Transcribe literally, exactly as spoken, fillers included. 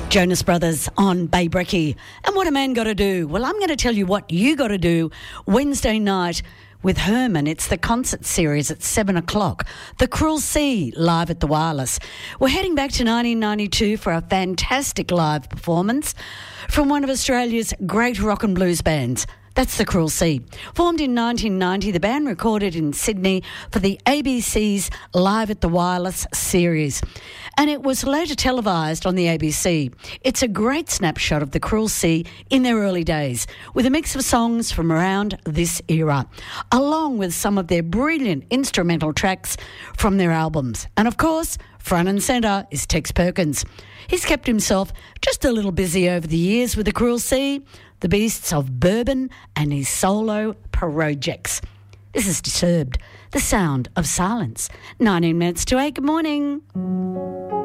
Jonas Brothers on Bay Brekkie. And what a man got to do? Well, I'm going to tell you what you got to do Wednesday night with Herman. It's the concert series at seven o'clock. The Cruel Sea, live at the Wireless. We're heading back to nineteen ninety-two for a fantastic live performance from one of Australia's great rock and blues bands. That's the Cruel Sea. Formed in nineteen ninety, the band recorded in Sydney for the A B C's Live at the Wireless series. And it was later televised on the A B C. It's a great snapshot of the Cruel Sea in their early days, with a mix of songs from around this era, along with some of their brilliant instrumental tracks from their albums. And of course, front and centre is Tex Perkins. He's kept himself just a little busy over the years with the Cruel Sea, the Beasts of Bourbon, and his solo projects. This is Disturbed, the sound of silence. nineteen minutes to eight. Good morning.